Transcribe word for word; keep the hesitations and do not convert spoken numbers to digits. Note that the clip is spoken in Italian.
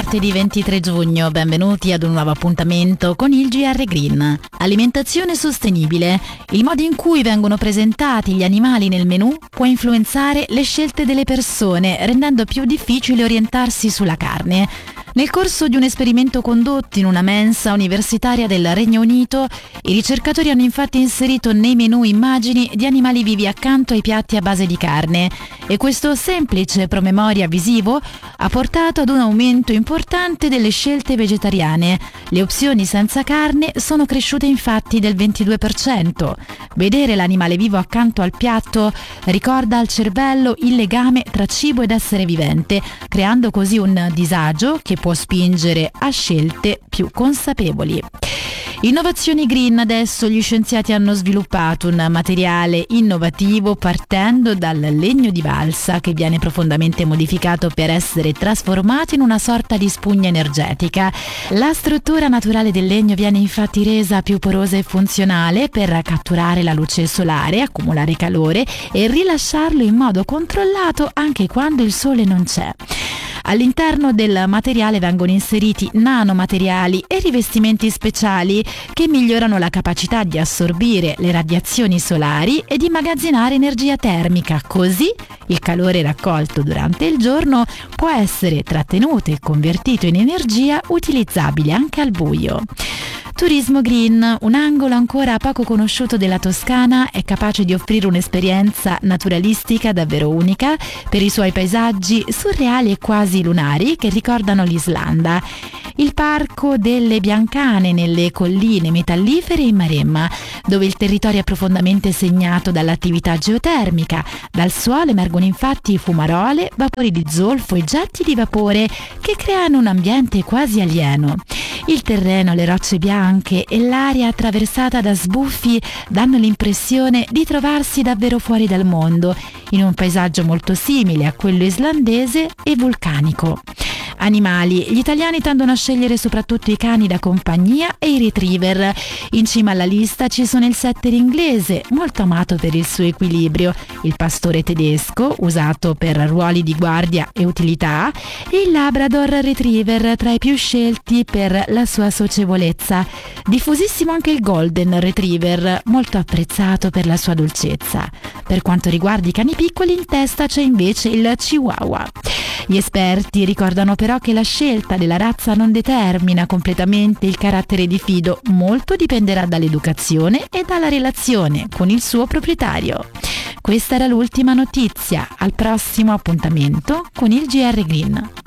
martedì ventitré giugno, benvenuti ad un nuovo appuntamento con il G R Green. Alimentazione sostenibile. Il modo in cui vengono presentati gli animali nel menù può influenzare le scelte delle persone, rendendo più difficile orientarsi sulla carne. Nel corso di un esperimento condotto in una mensa universitaria del Regno Unito, i ricercatori hanno infatti inserito nei menù immagini di animali vivi accanto ai piatti a base di carne e questo semplice promemoria visivo ha portato ad un aumento importante delle scelte vegetariane. Le opzioni senza carne sono cresciute infatti del ventidue per cento. Vedere l'animale vivo accanto al piatto ricorda al cervello il legame tra cibo ed essere vivente, creando così un disagio che può spingere a scelte più consapevoli. Innovazioni green. Adesso gli scienziati hanno sviluppato un materiale innovativo partendo dal legno di balsa che viene profondamente modificato per essere trasformato in una sorta di spugna energetica. La struttura naturale del legno viene infatti resa più porosa e funzionale per catturare la luce solare, accumulare calore e rilasciarlo in modo controllato anche quando il sole non c'è. All'interno del materiale vengono inseriti nanomateriali e rivestimenti speciali che migliorano la capacità di assorbire le radiazioni solari e di immagazzinare energia termica, così il calore raccolto durante il giorno può essere trattenuto e convertito in energia utilizzabile anche al buio. Turismo green, un angolo ancora poco conosciuto della Toscana, è capace di offrire un'esperienza naturalistica davvero unica per i suoi paesaggi surreali e quasi lunari che ricordano l'Islanda. Il Parco delle Biancane nelle colline metallifere in Maremma, dove il territorio è profondamente segnato dall'attività geotermica. Dal suolo emergono infatti fumarole, vapori di zolfo e getti di vapore che creano un ambiente quasi alieno. Il terreno, le rocce bianche e l'aria attraversata da sbuffi danno l'impressione di trovarsi davvero fuori dal mondo, in un paesaggio molto simile a quello islandese e vulcanico. Animali. Gli italiani tendono a scegliere soprattutto i cani da compagnia e i retriever. In cima alla lista ci sono il setter inglese, molto amato per il suo equilibrio, il pastore tedesco, usato per ruoli di guardia e utilità, e il Labrador Retriever, tra i più scelti per la sua socievolezza. Diffusissimo anche il Golden Retriever, molto apprezzato per la sua dolcezza. Per quanto riguarda i cani piccoli, in testa c'è invece il Chihuahua. Gli esperti ricordano però che la scelta della razza non determina completamente il carattere di fido, molto dipenderà dall'educazione e dalla relazione con il suo proprietario. Questa era l'ultima notizia, al prossimo appuntamento con il G R Green.